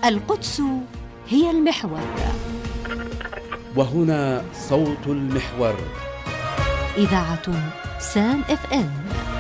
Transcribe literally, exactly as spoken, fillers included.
القدس هي المحور، وهنا صوت المحور. إذاعة سام اف ام.